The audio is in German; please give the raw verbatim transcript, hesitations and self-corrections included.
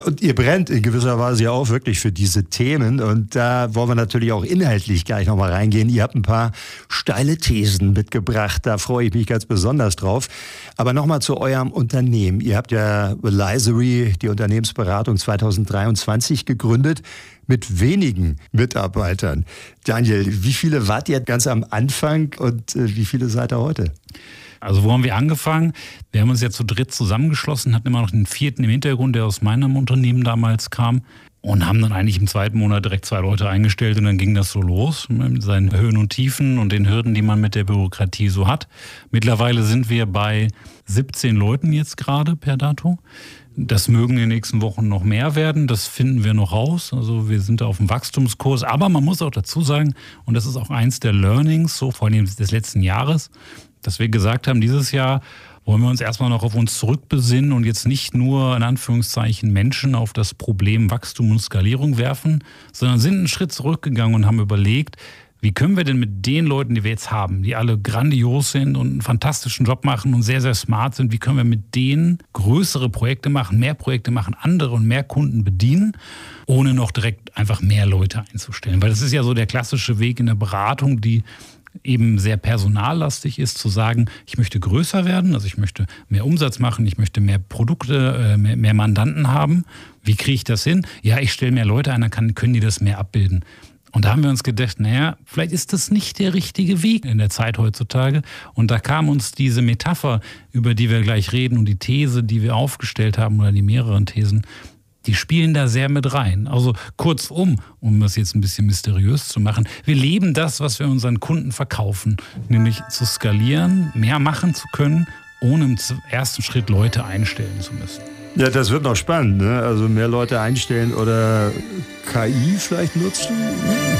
Und ihr brennt in gewisser Weise ja auch wirklich für diese Themen. Und da wollen wir natürlich auch inhaltlich gleich nochmal reingehen. Ihr habt ein paar steile Thesen mitgebracht. Da freue ich mich ganz besonders drauf. Aber nochmal zu eurem Unternehmen. Ihr habt ja Alisory, die Unternehmensberatung zweitausenddreiundzwanzig gegründet, mit wenigen Mitarbeitern. Daniel, wie viele wart ihr ganz am Anfang und wie viele seid ihr heute? Also wo haben wir angefangen? Wir haben uns ja zu dritt zusammengeschlossen, hatten immer noch den vierten im Hintergrund, der aus meinem Unternehmen damals kam. Und haben dann eigentlich im zweiten Monat direkt zwei Leute eingestellt und dann ging das so los mit seinen Höhen und Tiefen und den Hürden, die man mit der Bürokratie so hat. Mittlerweile sind wir bei siebzehn Leuten jetzt gerade per dato. Das mögen in den nächsten Wochen noch mehr werden, das finden wir noch raus. Also wir sind da auf dem Wachstumskurs. Aber man muss auch dazu sagen, und das ist auch eins der Learnings, so vor allem des letzten Jahres, dass wir gesagt haben, dieses Jahr wollen wir uns erstmal noch auf uns zurückbesinnen und jetzt nicht nur in Anführungszeichen Menschen auf das Problem Wachstum und Skalierung werfen, sondern sind einen Schritt zurückgegangen und haben überlegt, wie können wir denn mit den Leuten, die wir jetzt haben, die alle grandios sind und einen fantastischen Job machen und sehr, sehr smart sind, wie können wir mit denen größere Projekte machen, mehr Projekte machen, andere und mehr Kunden bedienen, ohne noch direkt einfach mehr Leute einzustellen. Weil das ist ja so der klassische Weg in der Beratung, die eben sehr personallastig ist, zu sagen, ich möchte größer werden, also ich möchte mehr Umsatz machen, ich möchte mehr Produkte, mehr, mehr Mandanten haben. Wie kriege ich das hin? Ja, ich stelle mehr Leute ein, dann kann, können die das mehr abbilden. Und da haben wir uns gedacht, naja, vielleicht ist das nicht der richtige Weg in der Zeit heutzutage. Und da kam uns diese Metapher, über die wir gleich reden und die These, die wir aufgestellt haben oder die mehreren Thesen, die spielen da sehr mit rein. Also kurzum, um das jetzt ein bisschen mysteriös zu machen, wir leben das, was wir unseren Kunden verkaufen, nämlich zu skalieren, mehr machen zu können, ohne im ersten Schritt Leute einstellen zu müssen. Ja, das wird noch spannend, ne? Also mehr Leute einstellen oder K I vielleicht nutzen.